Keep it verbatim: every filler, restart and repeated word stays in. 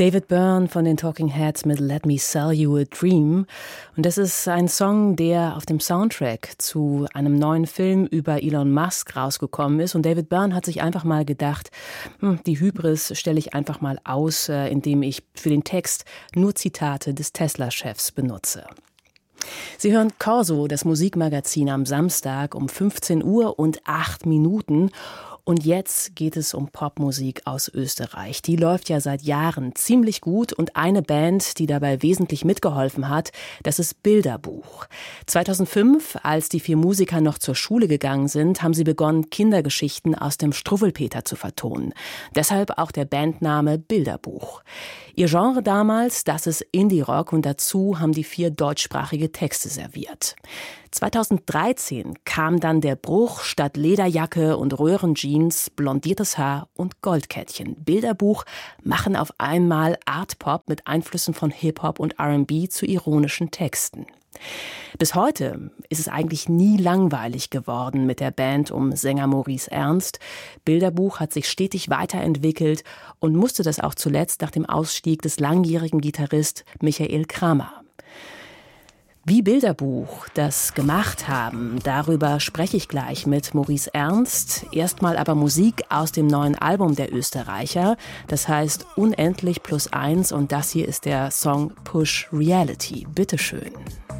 David Byrne von den Talking Heads mit Let Me Sell You a Dream. Und das ist ein Song, der auf dem Soundtrack zu einem neuen Film über Elon Musk rausgekommen ist. Und David Byrne hat sich einfach mal gedacht, hm, die Hybris stelle ich einfach mal aus, indem ich für den Text nur Zitate des Tesla-Chefs benutze. Sie hören Corso, das Musikmagazin am Samstag um fünfzehn Uhr und acht Minuten. Und jetzt geht es um Popmusik aus Österreich. Die läuft ja seit Jahren ziemlich gut und eine Band, die dabei wesentlich mitgeholfen hat, das ist Bilderbuch. zweitausendfünf, als die vier Musiker noch zur Schule gegangen sind, haben sie begonnen, Kindergeschichten aus dem Struwwelpeter zu vertonen. Deshalb auch der Bandname Bilderbuch. Ihr Genre damals, das ist Indie-Rock und dazu haben die vier deutschsprachige Texte serviert. zweitausenddreizehn kam dann der Bruch, statt Lederjacke und Röhrenjeans, blondiertes Haar und Goldkettchen. Bilderbuch machen auf einmal Art-Pop mit Einflüssen von Hip-Hop und R and B zu ironischen Texten. Bis heute ist es eigentlich nie langweilig geworden mit der Band um Sänger Maurice Ernst. Bilderbuch hat sich stetig weiterentwickelt und musste das auch zuletzt nach dem Ausstieg des langjährigen Gitarrist Michael Kramer. Wie Bilderbuch das gemacht haben, darüber spreche ich gleich mit Maurice Ernst. Erstmal aber Musik aus dem neuen Album der Österreicher. Das heißt Unendlich plus eins und das hier ist der Song Push Reality. Bitteschön.